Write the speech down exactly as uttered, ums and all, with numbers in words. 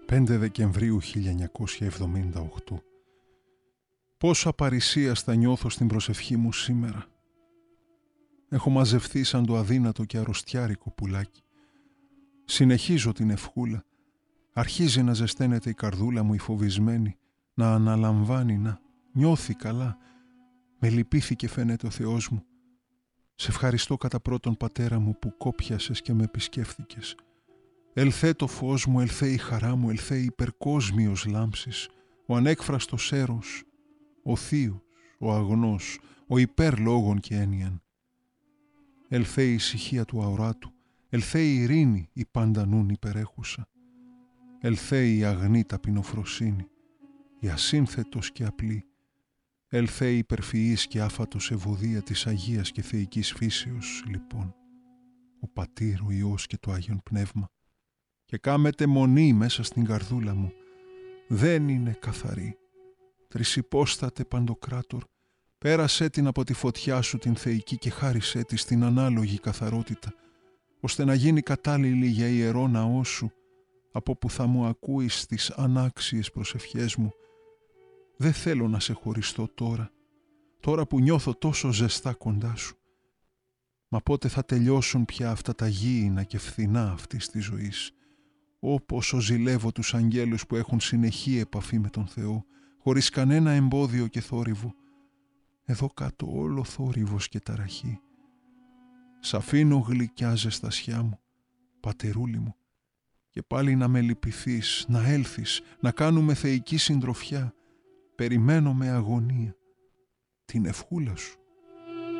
πέντε Δεκεμβρίου χίλια εννιακόσια εβδομήντα οκτώ. Πόσα παρησίαστα νιώθω στην προσευχή μου σήμερα. Έχω μαζευθεί σαν το αδύνατο και αρρωστιάρικο πουλάκι. Συνεχίζω την ευχούλα. Αρχίζει να ζεσταίνεται η καρδούλα μου η φοβισμένη, να αναλαμβάνει, να νιώθει καλά. Με λυπήθηκε φαίνεται ο Θεός μου. Σε ευχαριστώ κατά πρώτον πατέρα μου που κόπιασες και με επισκέφθηκες. Ελθέ το φως μου, ελθέ η χαρά μου, ελθέ υπερκόσμιος λάμψης, ο ανέκφραστος έρος, ο θείος, ο αγνός, ο υπερλόγων και έννοιαν. Ελθέ η ησυχία του αοράτου, ελθέ η ειρήνη η πάντα νουν υπερέχουσα. Ελθέ η αγνή ταπεινοφροσύνη, η ασύνθετος και απλή. Ελθέ η υπερφυής και άφατος ευωδία της Αγίας και Θεϊκής φύσεως, λοιπόν, ο Πατήρ, ο Υιός και το Άγιον Πνεύμα. Και κάμετε μονή μέσα στην καρδούλα μου. Δεν είναι καθαρή. Τρισυπόστατε Παντοκράτορ, πέρασέ την από τη φωτιά σου την θεϊκή και χάρισέ της την ανάλογη καθαρότητα, ώστε να γίνει κατάλληλη για ιερό ναό σου, από που θα μου ακούεις τις ανάξιες προσευχές μου. Δεν θέλω να σε χωριστώ τώρα, τώρα που νιώθω τόσο ζεστά κοντά σου. Μα πότε θα τελειώσουν πια αυτά τα γήινα και φθηνά αυτής της ζωής. Ω πόσο ζηλεύω τους αγγέλους που έχουν συνεχή επαφή με τον Θεό, χωρίς κανένα εμπόδιο και θόρυβο. Εδώ κάτω όλο θόρυβος και ταραχή. Σ' αφήνω γλυκιά ζεστασιά μου, πατερούλη μου, και πάλι να με λυπηθείς, να έλθεις, να κάνουμε θεϊκή συντροφιά. Περιμένω με αγωνία την ευχούλα σου.